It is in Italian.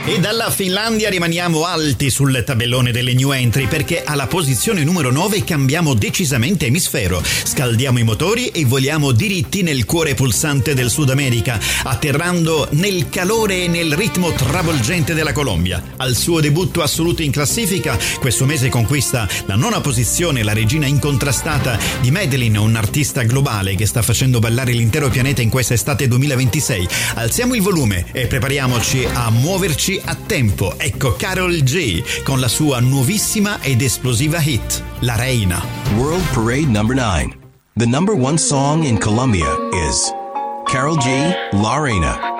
E dalla Finlandia rimaniamo alti sul tabellone delle new entry, perché alla posizione numero 9 cambiamo decisamente emisfero, scaldiamo i motori e voliamo diritti nel cuore pulsante del Sud America, atterrando nel calore e nel ritmo travolgente della Colombia. Al suo debutto assoluto in classifica, questo mese conquista la nona posizione la regina incontrastata di Medellin, un artista globale che sta facendo ballare l'intero pianeta in questa estate 2026. Alziamo il volume e prepariamoci a muoverci a tempo. Ecco Karol G con la sua nuovissima ed esplosiva hit, La Reina. World Parade number 9. The number one song in Colombia is Karol G, La Reina.